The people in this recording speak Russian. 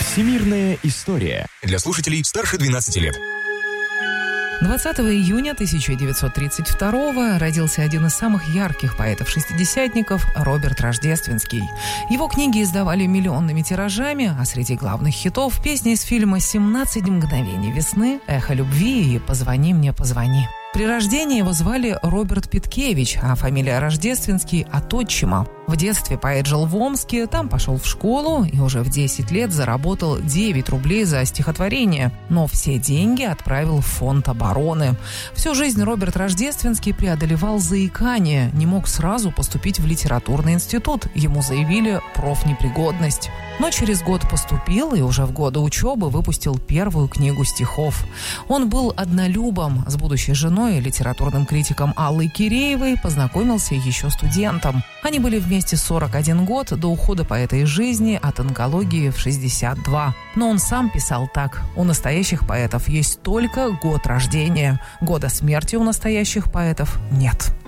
Всемирная история. Для слушателей старше 12 лет. 20 июня 1932 родился один из самых ярких поэтов-шестидесятников Роберт Рождественский. Его книги издавали миллионными тиражами, а среди главных хитов песни из фильма «17 мгновений весны», «Эхо любви» и «Позвони мне, позвони». При рождении его звали Роберт Питкевич, а фамилия Рождественский от отчима. В детстве поэт жил в Омске, там пошел в школу и уже в 10 лет заработал 9 рублей за стихотворение, но все деньги отправил в фонд обороны. Всю жизнь Роберт Рождественский преодолевал заикание, не мог сразу поступить в литературный институт, ему заявили профнепригодность. Но через год поступил и уже в годы учебы выпустил первую книгу стихов. Он был однолюбом, с будущей женой, литературным критиком Аллой Киреевой, познакомился еще студентом. Они были вместе 41 год до ухода поэта из жизни от онкологии в 62. Но он сам писал так: у настоящих поэтов есть только год рождения, года смерти у настоящих поэтов нет.